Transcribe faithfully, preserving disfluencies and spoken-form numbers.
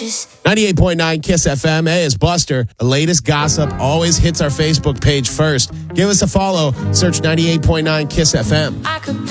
purchase. ninety-eight point nine Kiss F M. Hey, it's Buster. The latest gossip always hits our Facebook page first. Give us a follow. Search ninety-eight point nine Kiss F M. I could be